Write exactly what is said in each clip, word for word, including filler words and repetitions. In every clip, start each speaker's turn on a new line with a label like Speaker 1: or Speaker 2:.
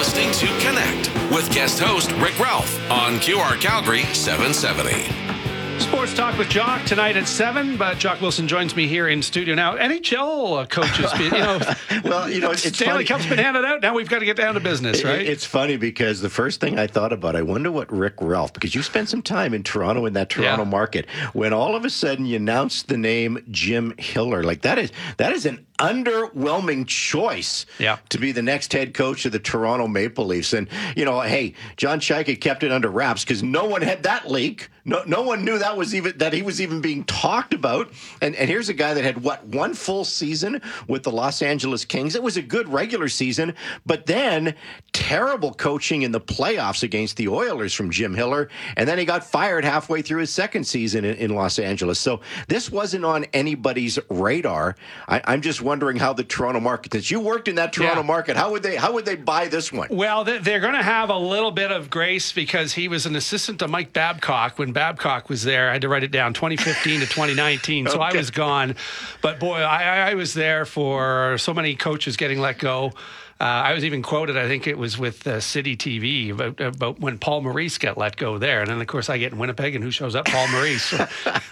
Speaker 1: listening to Connect with guest host Rick Ralph on Q R Calgary seven seventy.
Speaker 2: Sports Talk with Jock tonight at seven, but Jock Wilson joins me here in studio now. N H L coaches, you know,
Speaker 3: well, you know, it's
Speaker 2: Stanley
Speaker 3: funny.
Speaker 2: Cup's been handed out. Now we've got to get down to business, right?
Speaker 3: It's funny because the first thing I thought about, I wonder what Rick Ralph, because you spent some time in Toronto in that Toronto
Speaker 2: Yeah.
Speaker 3: market, when all of a sudden you announced the name Jim Hiller. Like that is that is an underwhelming choice
Speaker 2: Yeah.
Speaker 3: to be the next head coach of the Toronto Maple Leafs. And, you know, hey, John Chaika kept it under wraps because no one had that leak. No, no one knew that was even that he was even being talked about. And and here's a guy that had what one full season with the Los Angeles Kings. It was a good regular season, but then terrible coaching in the playoffs against the Oilers from Jim Hiller, and then he got fired halfway through his second season in, in Los Angeles. So this wasn't on anybody's radar. I, I'm just wondering how the Toronto market. Since you worked in that Toronto
Speaker 2: Yeah.
Speaker 3: market, how would they how would they buy this one?
Speaker 2: Well, they- they're going to have a little bit of grace because he was an assistant to Mike Babcock when Babcock was there. I had to write it down, twenty fifteen to twenty nineteen. So I
Speaker 3: Okay.
Speaker 2: was gone. But boy, I, I was there for so many coaches getting let go. Uh, I was even quoted, I think it was with uh, City T V, about, about when Paul Maurice got let go there. And then, of course, I get in Winnipeg, and who shows up? Paul Maurice. So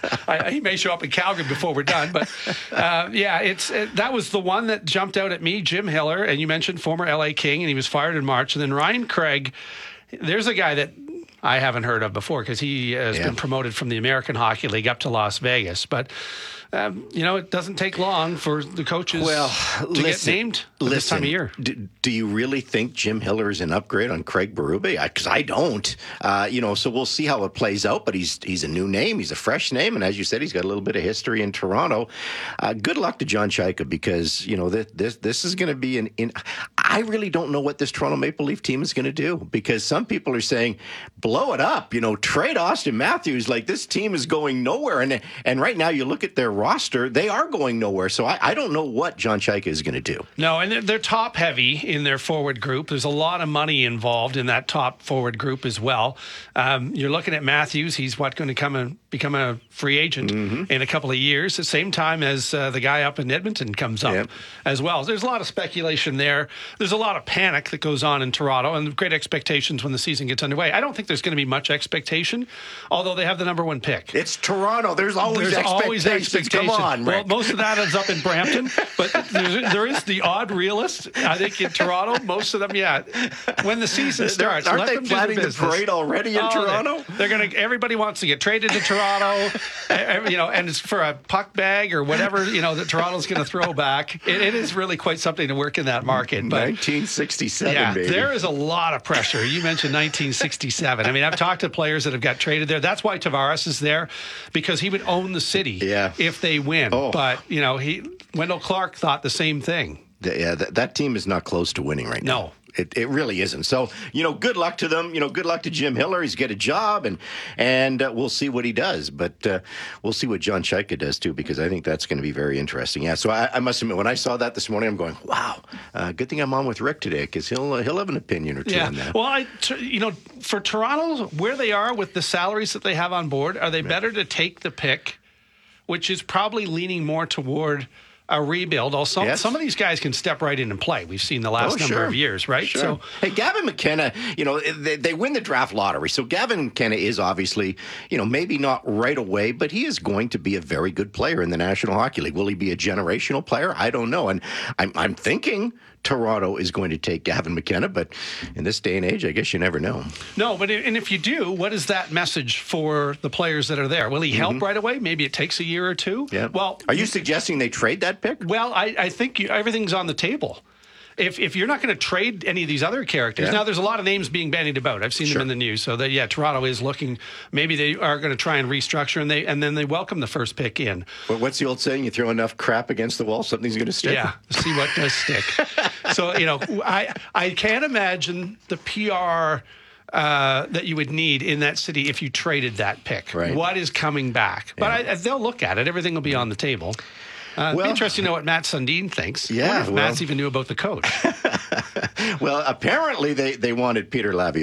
Speaker 2: I, he may show up in Calgary before we're done. But, uh, yeah, it's it, that was the one that jumped out at me, Jim Hiller. And you mentioned former L A King, and he was fired in March. And then Ryan Craig, there's a guy that I haven't heard of before because he has
Speaker 3: Yeah.
Speaker 2: been promoted from the American Hockey League up to Las Vegas. But, um, you know, it doesn't take long for the coaches
Speaker 3: Well,
Speaker 2: to
Speaker 3: listen,
Speaker 2: get named at this time of year.
Speaker 3: Do, do you really think Jim Hiller is an upgrade on Craig Berube? Because I, I don't. Uh, you know, so we'll see how it plays out. But he's he's a new name. He's a fresh name, and as you said, he's got a little bit of history in Toronto. Uh, good luck to John Chaika because you know this this, this is going to be an. In, I really don't know what this Toronto Maple Leaf team is going to do because some people are saying blow it up. You know, trade Austin Matthews. Like this team is going nowhere, and and right now you look at their roster, they are going nowhere. So I, I don't know what John Chaika is going to do.
Speaker 2: No, and they're, they're top heavy in their forward group. There's a lot of money involved in that top forward group as well. Um, you're looking at Matthews. He's what going to come and become a free agent
Speaker 3: Mm-hmm.
Speaker 2: in a couple of years, at the same time as uh, the guy up in Edmonton comes up
Speaker 3: Yep.
Speaker 2: as well. There's a lot of speculation there. There's a lot of panic that goes on in Toronto and great expectations when the season gets underway. I don't think there's going to be much expectation, although they have the number one pick.
Speaker 3: It's Toronto. There's always
Speaker 2: There's
Speaker 3: expectations.
Speaker 2: always expectation.
Speaker 3: Come on,
Speaker 2: well,
Speaker 3: Rick.
Speaker 2: most of that is up in Brampton, but there's, there is the odd realist. I think in Toronto, most of them, yeah. When the season starts,
Speaker 3: Aren't
Speaker 2: let
Speaker 3: they
Speaker 2: them do the
Speaker 3: planning the
Speaker 2: business.
Speaker 3: parade already in
Speaker 2: Oh,
Speaker 3: Toronto?
Speaker 2: They're, they're going to. Everybody wants to get traded to Toronto, uh, you know, and it's for a puck bag or whatever you know that Toronto's going to throw back. It, it is really quite something to work in that market. But
Speaker 3: nineteen sixty-seven,
Speaker 2: yeah,
Speaker 3: baby.
Speaker 2: there is a lot of pressure. You mentioned nineteen sixty-seven. I mean, I've talked to players that have got traded there. That's why Tavares is there, because he would own the city
Speaker 3: Yeah.
Speaker 2: if they win.
Speaker 3: Oh.
Speaker 2: But, you know, he Wendell Clark thought the same thing.
Speaker 3: Th- yeah, that, that team is not close to winning right now.
Speaker 2: No.
Speaker 3: It, it really isn't. So, you know, good luck to them. You know, good luck to Jim Hiller. He's got a job, and and uh, we'll see what he does. But uh, we'll see what John Chaika does, too, because I think that's going to be very interesting. Yeah, so I, I must admit, when I saw that this morning, I'm going, wow, uh, good thing I'm on with Rick today, because he'll, uh, he'll have an opinion or two
Speaker 2: Yeah.
Speaker 3: on that.
Speaker 2: Well, I, t- you know, for Toronto, where they are with the salaries that they have on board, are they better to take the pick, which is probably leaning more toward a rebuild? Also, some,
Speaker 3: Yes.
Speaker 2: some of these guys can step right in and play. We've seen the last
Speaker 3: Oh,
Speaker 2: number
Speaker 3: sure.
Speaker 2: of years, right?
Speaker 3: Sure.
Speaker 2: So,
Speaker 3: hey, Gavin McKenna, you know, they, they win the draft lottery. So Gavin McKenna is obviously, you know, maybe not right away, but he is going to be a very good player in the National Hockey League. Will he be a generational player? I don't know. And I'm, I'm thinking Toronto is going to take Gavin McKenna, but in this day and age, I guess you never know.
Speaker 2: no, but and if you do, what is that message for the players that are there? Will he help right away? Maybe it takes a year or two.
Speaker 3: Yeah.
Speaker 2: Well,
Speaker 3: Are you suggesting they trade that pick?
Speaker 2: Well, I, I think you, everything's on the table. If if you're not going to trade any of these other characters,
Speaker 3: Yeah.
Speaker 2: now there's a lot of names being bandied about. I've seen
Speaker 3: Sure.
Speaker 2: them in the news. So that yeah, Toronto is looking. Maybe they are going to try and restructure, and they and then they welcome the first pick in.
Speaker 3: Well, what's the old saying? You throw enough crap against the wall, something's going to stick.
Speaker 2: Yeah, see what does stick. So you know, I I can't imagine the P R. Uh, that you would need in that city if you traded that pick.
Speaker 3: Right.
Speaker 2: What is coming back? But
Speaker 3: Yeah.
Speaker 2: I, they'll look at it. Everything will be on the table. Uh, it'd be
Speaker 3: Well-
Speaker 2: interesting to know what Matt Sundin thinks. I
Speaker 3: Yeah,
Speaker 2: wonder if
Speaker 3: well-
Speaker 2: Matt's even knew about the coach.
Speaker 3: Well, apparently they, they wanted Peter Laviolette.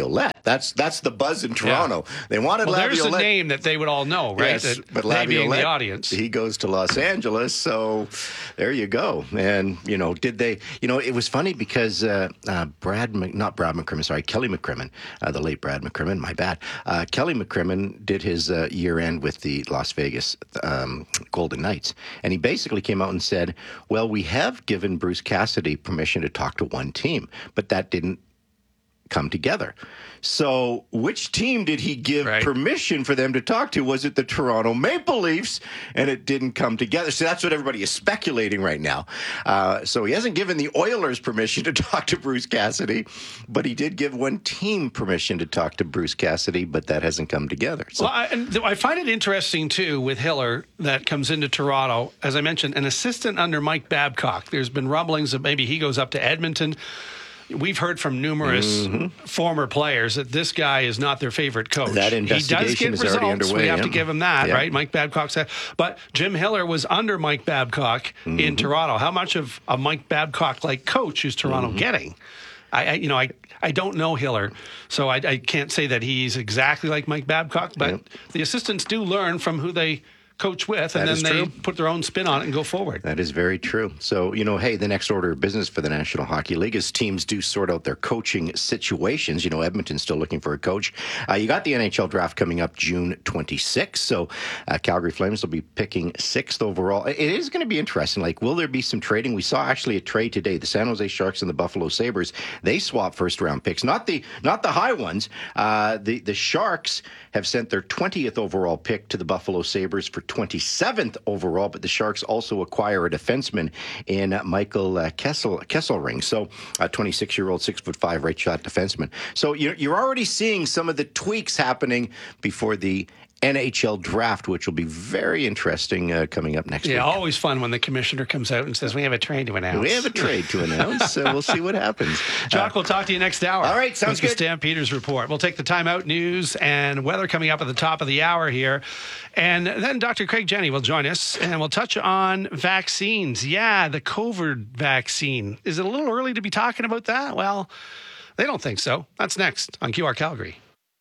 Speaker 3: That's that's the buzz in Toronto. Yeah. They wanted
Speaker 2: well,
Speaker 3: Laviolette.
Speaker 2: There's a name that they would all know, right?
Speaker 3: Yes,
Speaker 2: that
Speaker 3: but
Speaker 2: they being the
Speaker 3: Laviolette,
Speaker 2: audience.
Speaker 3: He goes to Los Angeles, so there you go. And, you know, did they, you know, it was funny because uh, uh, Brad, Mc, not Brad McCrimmon, sorry, Kelly McCrimmon, uh, the late Brad McCrimmon, my bad. Uh, Kelly McCrimmon did his uh, year end with the Las Vegas um, Golden Knights. And he basically came out and said, well, we have given Bruce Cassidy permission to talk to one team, but that didn't come together. So which team did he give right. permission for them to talk to? Was it the Toronto Maple Leafs? And it didn't come together. So that's what everybody is speculating right now. Uh, so he hasn't given the Oilers permission to talk to Bruce Cassidy, but he did give one team permission to talk to Bruce Cassidy, but that hasn't come together. So.
Speaker 2: Well, I, and I find it interesting, too, with Hiller that comes into Toronto. As I mentioned, an assistant under Mike Babcock. There's been rumblings that maybe he goes up to Edmonton. We've heard from numerous mm-hmm. former players that this guy is not their favorite coach.
Speaker 3: That investigation
Speaker 2: he does get
Speaker 3: is
Speaker 2: results.
Speaker 3: already underway.
Speaker 2: We have
Speaker 3: yeah.
Speaker 2: to give him that,
Speaker 3: yeah.
Speaker 2: right? Mike Babcock said. But Jim Hiller was under Mike Babcock mm-hmm. in Toronto. How much of a Mike Babcock-like coach is Toronto mm-hmm. getting? I, I, you know, I, I don't know Hiller, so I, I can't say that he's exactly like Mike Babcock. But yep. the assistants do learn from who they coach with, and
Speaker 3: that
Speaker 2: then they
Speaker 3: true.
Speaker 2: put their own spin on it and go forward.
Speaker 3: That is very true. So, you know, hey, the next order of business for the National Hockey League is teams do sort out their coaching situations. You know, Edmonton's still looking for a coach. Uh, you got the N H L draft coming up June twenty-sixth. So uh, Calgary Flames will be picking sixth overall. It is going to be interesting. Like, will there be some trading? We saw actually a trade today. The San Jose Sharks and the Buffalo Sabres, they swap first round picks. Not the not the high ones. Uh, the, the Sharks have sent their twentieth overall pick to the Buffalo Sabres for twenty-seventh overall, but the Sharks also acquire a defenseman in uh, Michael uh, Kessel Kesselring. So a twenty-six-year-old, six foot five right shot defenseman. So you're, you're already seeing some of the tweaks happening before the N H L draft, which will be very interesting uh, coming up next
Speaker 2: yeah,
Speaker 3: week.
Speaker 2: Yeah, always fun when the commissioner comes out and says, we have a trade to announce.
Speaker 3: We have a trade to announce, so we'll see what happens.
Speaker 2: Jock, uh, we'll talk to you next hour.
Speaker 3: All right, sounds good.
Speaker 2: The Stampeders Report. We'll take the timeout news and weather coming up at the top of the hour here. And then Doctor Craig Jenny will join us, and we'll touch on vaccines. Yeah, the COVID vaccine. Is it a little early to be talking about that? Well, they don't think so. That's next on Q R Calgary.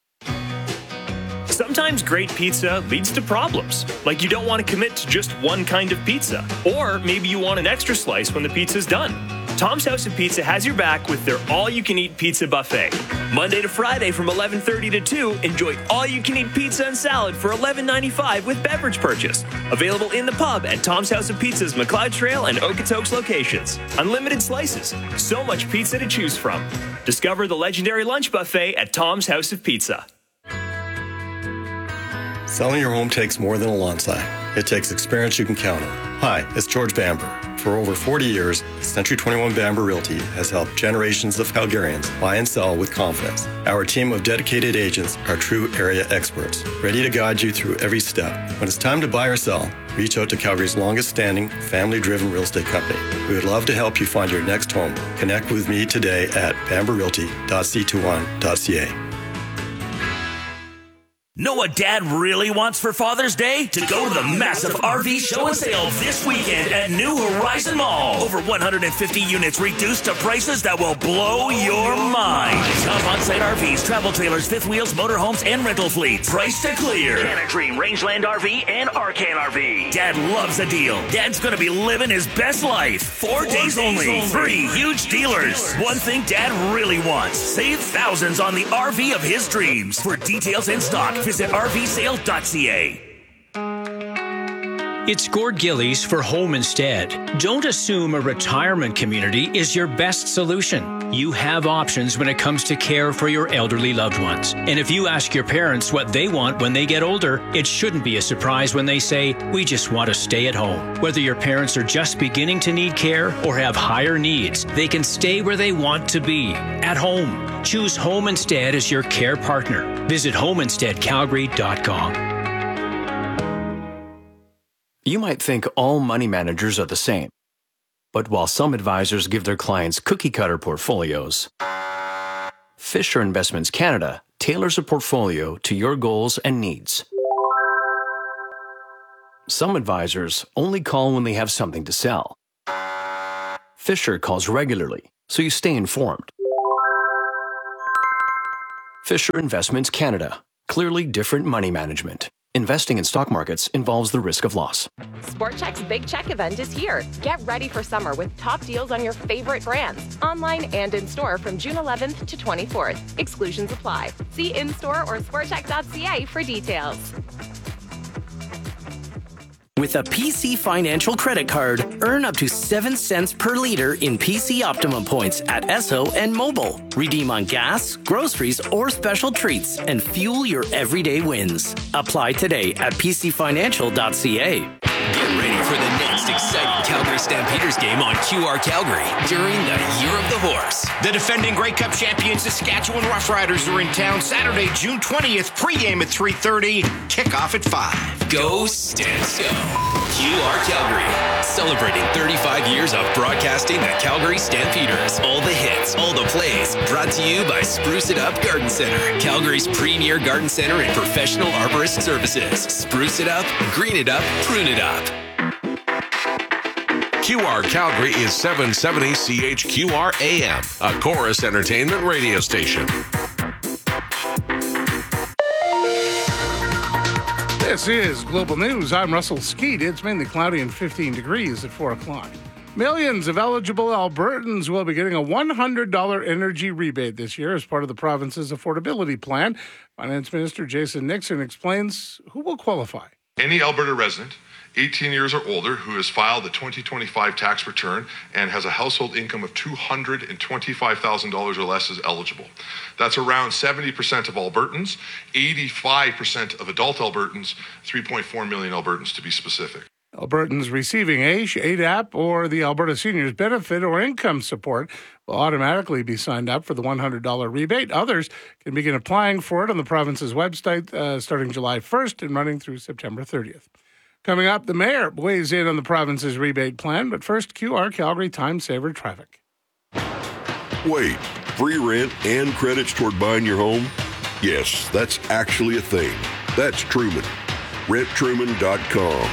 Speaker 4: Sometimes great pizza leads to problems, like you don't want to commit to just one kind of pizza, or maybe you want an extra slice when the pizza's done. Tom's House of Pizza has your back with their all-you-can-eat pizza buffet. Monday to Friday from eleven thirty to two, enjoy all-you-can-eat pizza and salad for eleven ninety-five with beverage purchase. Available in the pub at Tom's House of Pizza's McLeod Trail and Okotoks locations. Unlimited slices, so much pizza to choose from. Discover the legendary lunch buffet at Tom's House of Pizza.
Speaker 5: Selling your home takes more than a lawn sign. It takes experience you can count on. Hi, it's George Bamber. For over forty years, Century twenty-one Bamber Realty has helped generations of Calgarians buy and sell with confidence. Our team of dedicated agents are true area experts, ready to guide you through every step. When it's time to buy or sell, reach out to Calgary's longest-standing, family-driven real estate company. We would love to help you find your next home. Connect with me today at bamber realty dot c twenty-one dot c a.
Speaker 6: Know what Dad really wants for Father's Day? To go to the massive R V show and sale this weekend at New Horizon Mall. Over one hundred fifty units reduced to prices that will blow your mind. Shop on-site R Vs, travel trailers, fifth wheels, motorhomes, and rental fleets. Price to clear. Canna Dream, Rangeland R V, and Arcan R V. Dad loves a deal. Dad's gonna be living his best life. Four, Four days, days only. only. Three huge dealers. One thing Dad really wants. Save thousands on the R V of his dreams. For details in stock, visit r v sale dot c a.
Speaker 7: It's Gord Gillies for Home Instead. Don't assume a retirement community is your best solution. You have options when it comes to care for your elderly loved ones. And if you ask your parents what they want when they get older, it shouldn't be a surprise when they say, we just want to stay at home. Whether your parents are just beginning to need care or have higher needs, they can stay where they want to be, at home. Choose Home Instead as your care partner. Visit home instead calgary dot com.
Speaker 8: You might think all money managers are the same. But while some advisors give their clients cookie-cutter portfolios, Fisher Investments Canada tailors a portfolio to your goals and needs. Some advisors only call when they have something to sell. Fisher calls regularly, so you stay informed. Fisher Investments Canada. Clearly different money management. Investing in stock markets involves the risk of loss.
Speaker 9: SportCheck's Big Check event is here. Get ready for summer with top deals on your favorite brands, online and in-store from June eleventh to twenty-fourth. Exclusions apply. See in-store or sportcheck dot c a for details.
Speaker 10: With a P C Financial credit card, earn up to seven cents per liter in P C Optimum points at Esso and Mobile. Redeem on gas, groceries, or special treats and fuel your everyday wins. Apply today at p c financial dot c a.
Speaker 11: Get ready for the next exciting Calgary Stampeders game on Q R Calgary during the Year of the Horse.
Speaker 12: The defending Grey Cup champions Saskatchewan Roughriders are in town Saturday, June twentieth, pregame at three thirty, kickoff at five.
Speaker 11: Go Stamps Go! Q R Calgary, celebrating thirty-five years of broadcasting the Calgary Stampeders. All the hits, all the plays, brought to you by Spruce It Up Garden Center, Calgary's premier garden center and professional arborist services. Spruce it up, green it up, prune it up.
Speaker 1: Q R Calgary is seven seventy C H Q R A M, a Chorus Entertainment radio station.
Speaker 13: This is Global News. I'm Russell Skeet. It's mainly cloudy and fifteen degrees at four o'clock. Millions of eligible Albertans will be getting a one hundred dollars energy rebate this year as part of the province's affordability plan. Finance Minister Jason Nixon explains who will qualify.
Speaker 14: Any Alberta resident, eighteen years or older, who has filed the twenty twenty-five tax return and has a household income of two hundred twenty-five thousand dollars or less is eligible. That's around seventy percent of Albertans, eighty-five percent of adult Albertans, three point four million Albertans to be specific.
Speaker 13: Albertans receiving A I S H, A D A P, or the Alberta Seniors Benefit or income support will automatically be signed up for the one hundred dollars rebate. Others can begin applying for it on the province's website uh, starting July first and running through September thirtieth. Coming up, the mayor weighs in on the province's rebate plan, but first, Q R Calgary Time Saver traffic.
Speaker 15: Wait, free rent and credits toward buying your home? Yes, that's actually a thing. That's Truman. rent truman dot com.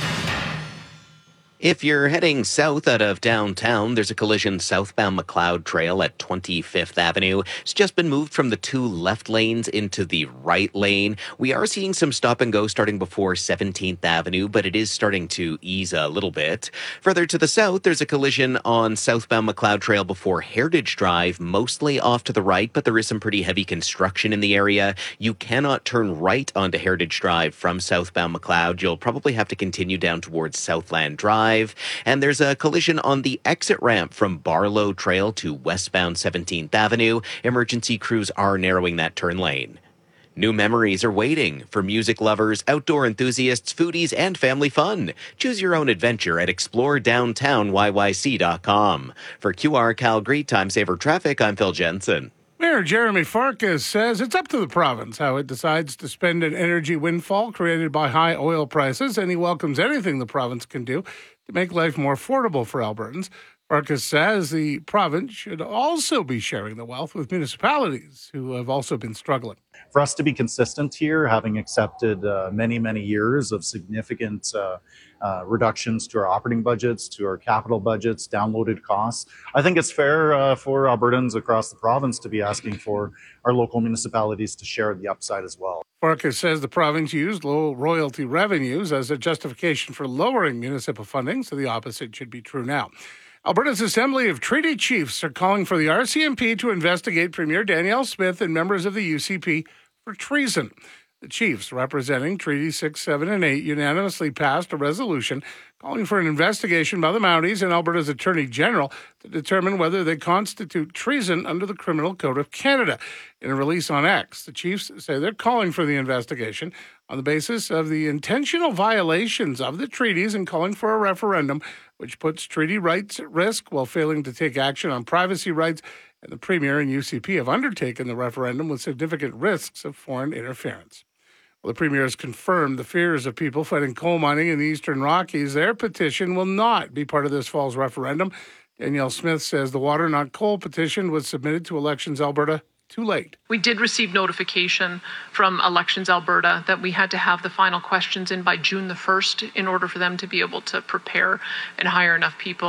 Speaker 16: If you're heading south out of downtown, there's a collision southbound Macleod Trail at twenty-fifth Avenue. It's just been moved from the two left lanes into the right lane. We are seeing some stop and go starting before seventeenth Avenue, but it is starting to ease a little bit. Further to the south, there's a collision on southbound Macleod Trail before Heritage Drive, mostly off to the right, but there is some pretty heavy construction in the area. You cannot turn right onto Heritage Drive from southbound Macleod. You'll probably have to continue down towards Southland Drive. And there's a collision on the exit ramp from Barlow Trail to westbound seventeenth Avenue. Emergency crews are narrowing that turn lane. New memories are waiting for music lovers, outdoor enthusiasts, foodies, and family fun. Choose your own adventure at explore downtown y y c dot com. For Q R Calgary Time Saver Traffic, I'm Phil Jensen.
Speaker 13: Mayor Jeremy Farkas says it's up to the province how it decides to spend an energy windfall created by high oil prices, and he welcomes anything the province can do to make life more affordable for Albertans. Farkas says the province should also be sharing the wealth with municipalities who have also been struggling.
Speaker 17: For us to be consistent here, having accepted uh, many, many years of significant uh, uh, reductions to our operating budgets, to our capital budgets, downloaded costs, I think it's fair uh, for Albertans across the province to be asking for our local municipalities to share the upside as well.
Speaker 13: Farkas says the province used low royalty revenues as a justification for lowering municipal funding, so the opposite should be true now. Alberta's Assembly of Treaty Chiefs are calling for the R C M P to investigate Premier Danielle Smith and members of the U C P for treason. The chiefs, representing Treaty six, seven, and eight, unanimously passed a resolution calling for an investigation by the Mounties and Alberta's Attorney General to determine whether they constitute treason under the Criminal Code of Canada. In a release on X, the chiefs say they're calling for the investigation on the basis of the intentional violations of the treaties and calling for a referendum which puts treaty rights at risk while failing to take action on privacy rights, and the Premier and U C P have undertaken the referendum with significant risks of foreign interference. Well, the Premier has confirmed the fears of people fighting coal mining in the Eastern Rockies. Their petition will not be part of this fall's referendum. Danielle Smith says the Water Not Coal petition was submitted to Elections Alberta too late.
Speaker 18: We did receive notification from Elections Alberta that we had to have the final questions in by June the first in order for them to be able to prepare and hire enough people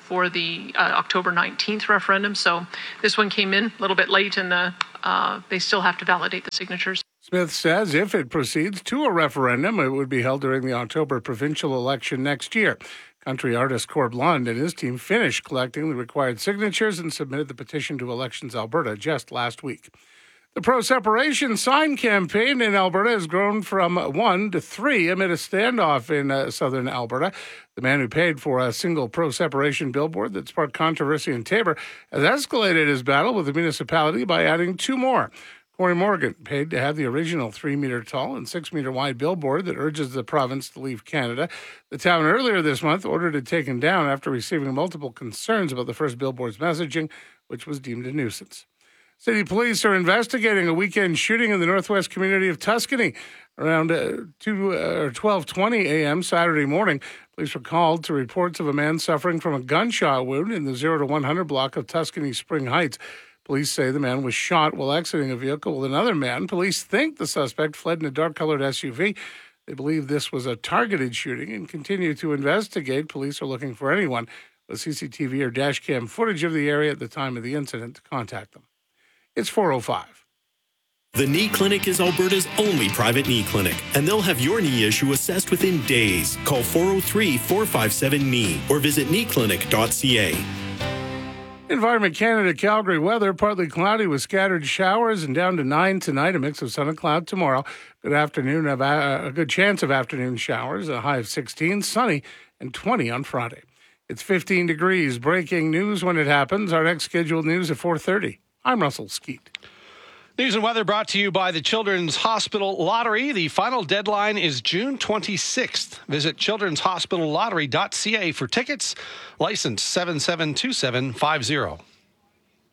Speaker 18: for the uh, October nineteenth referendum. So this one came in a little bit late, and the, uh, they still have to validate the signatures.
Speaker 13: Smith says if it proceeds to a referendum, it would be held during the October provincial election next year. Country artist Corb Lund and his team finished collecting the required signatures and submitted the petition to Elections Alberta just last week. The pro-separation sign campaign in Alberta has grown from one to three amid a standoff in uh, southern Alberta. The man who paid for a single pro-separation billboard that sparked controversy in Taber has escalated his battle with the municipality by adding two more. Corey Morgan paid to have the original three-meter tall and six-meter wide billboard that urges the province to leave Canada. The town earlier this month ordered it taken down after receiving multiple concerns about the first billboard's messaging, which was deemed a nuisance. City police are investigating a weekend shooting in the northwest community of Tuscany. Around uh, two, uh, twelve twenty a.m. Saturday morning, police were called to reports of a man suffering from a gunshot wound in the zero to one hundred block of Tuscany Spring Heights. Police say the man was shot while exiting a vehicle with another man. Police think the suspect fled in a dark-colored S U V. They believe this was a targeted shooting and continue to investigate. Police are looking for anyone with C C T V or dash cam footage of the area at the time of the incident to contact them. It's four oh five.
Speaker 19: The Knee Clinic is Alberta's only private knee clinic, and they'll have your knee issue assessed within days. Call four oh three, four five seven, K N E E or visit knee clinic dot c a.
Speaker 13: Environment Canada Calgary weather, partly cloudy with scattered showers and down to nine tonight, a mix of sun and cloud tomorrow. Good afternoon, of a good chance of afternoon showers, a high of sixteen, sunny, and twenty on Friday. It's fifteen degrees. Breaking news when it happens. Our next scheduled news at four thirty. I'm Russell Skeet.
Speaker 2: News and weather brought to you by the Children's Hospital Lottery. The final deadline is June twenty-sixth. Visit children's hospital lottery dot c a for tickets. License seven seven two seven five zero.